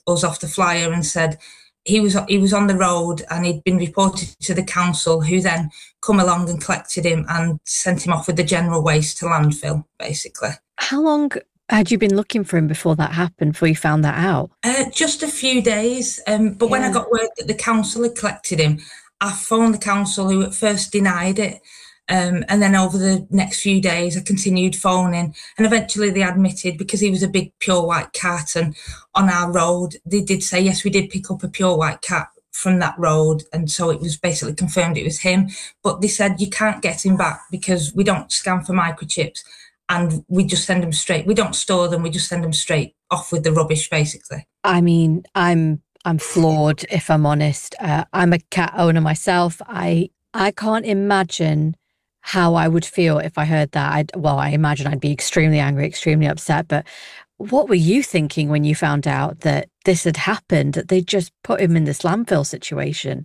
us off the flyer and said he was on the road and he'd been reported to the council, who then come along and collected him and sent him off with the general waste to landfill, basically. How long had you been looking for him before that happened, before you found that out? Just a few days. But when I got word that the council had collected him, I phoned the council, who at first denied it. And then over the next few days, I continued phoning, and eventually they admitted, because he was a big pure white cat, and on our road, they did say, yes, we did pick up a pure white cat from that road. And so it was basically confirmed it was him. But they said, you can't get him back because we don't scan for microchips and we just send them straight. We don't store them. We just send them straight off with the rubbish, basically. I mean, I'm flawed, if I'm honest. I'm a cat owner myself. I can't imagine how I would feel if I heard that. I imagine I'd be extremely angry, extremely upset. But what were you thinking when you found out that this had happened, that they just put him in this landfill situation?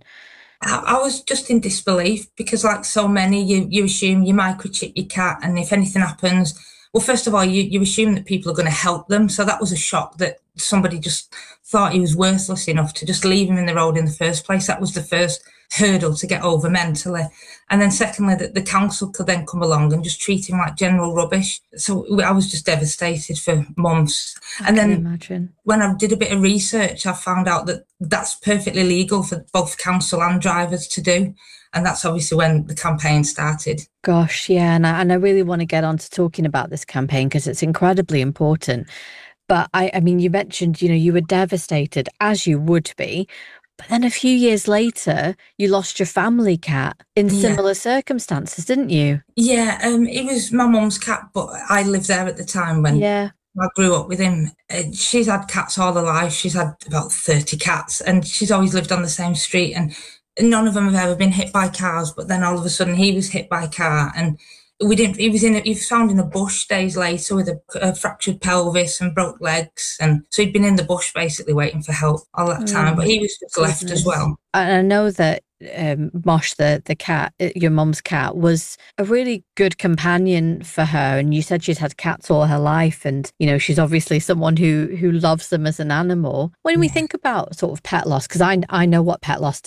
I was just in disbelief because, like so many, you assume you microchip your cat, and if anything happens, well, first of all, you assume that people are going to help them. So that was a shock that somebody just thought he was worthless enough to just leave him in the road in the first place. That was the first hurdle to get over mentally. And then secondly, that the council could then come along and just treat him like general rubbish. So I was just devastated for months. And then imagine. When I did a bit of research, I found out that that's perfectly legal for both council and drivers to do. And that's obviously when the campaign started. Gosh, yeah. And I really want to get on to talking about this campaign because it's incredibly important. But I mean, you mentioned, you were devastated, as you would be. But then a few years later, you lost your family cat in similar circumstances, didn't you? Yeah, it was my mum's cat, but I lived there at the time when I grew up with him. She's had cats all her life. She's had about 30 cats, and she's always lived on the same street. And none of them have ever been hit by cars. But then all of a sudden, he was hit by a car, and he was found in a bush days later with a fractured pelvis and broke legs, and so he'd been in the bush basically waiting for help all that time. But he was just left as well. I know that Mosh, the cat, your mum's cat, was a really good companion for her, and you said she's had cats all her life, and she's obviously someone who loves them as an animal. When we think about sort of pet loss, because I know what pet loss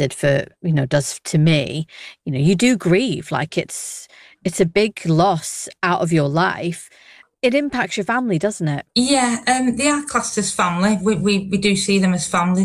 does to me, you do grieve. Like it's a big loss out of your life. It impacts your family, doesn't it? Yeah, they are classed as family. We do see them as family.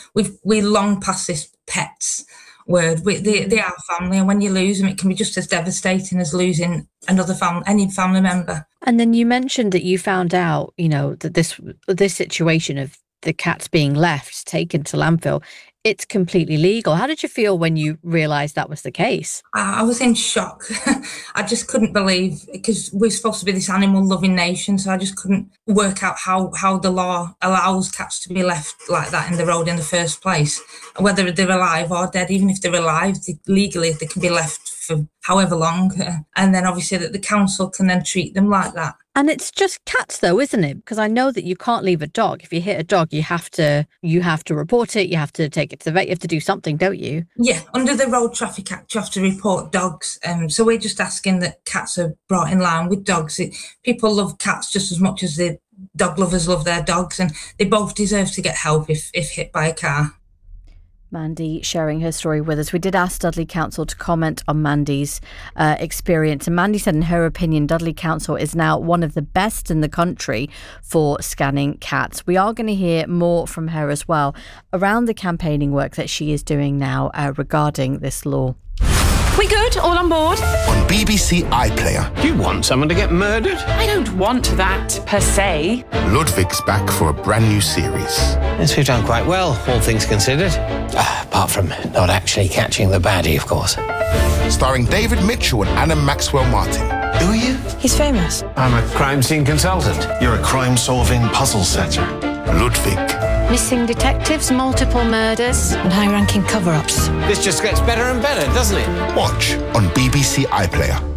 We long past this pets word. They are family, and when you lose them, it can be just as devastating as losing any family member. And then you mentioned that you found out, that this situation of the cats being left, taken to landfill, it's completely legal. How did you feel when you realised that was the case? I was in shock. I just couldn't believe, because we're supposed to be this animal-loving nation, so I just couldn't work out how the law allows cats to be left like that in the road in the first place. Whether they're alive or dead, even if they're alive, legally they can be left for however long. And then obviously that the council can then treat them like that. And it's just cats though, isn't it? Because I know that you can't leave a dog. If you hit a dog, you have to report it. You have to take it to the vet. You have to do something, don't you? Yeah, under the Road Traffic Act, you have to report dogs. So we're just asking that cats are brought in line with dogs. People love cats just as much as the dog lovers love their dogs, and they both deserve to get help if hit by a car. Mandy sharing her story with us. We did ask Dudley Council to comment on Mandy's experience, and Mandy said in her opinion Dudley Council is now one of the best in the country for scanning cats. We are going to hear more from her as well around the campaigning work that she is doing now regarding this law. We good? All on board? On BBC iPlayer. Do you want someone to get murdered? I don't want that, per se. Ludwig's back for a brand new series. Yes, we've done quite well, all things considered. Apart from not actually catching the baddie, of course. Starring David Mitchell and Anna Maxwell Martin. Who are you? He's famous. I'm a crime scene consultant. You're a crime-solving puzzle setter. Ludwig. Missing detectives, multiple murders, and high-ranking cover-ups. This just gets better and better, doesn't it? Watch on BBC iPlayer.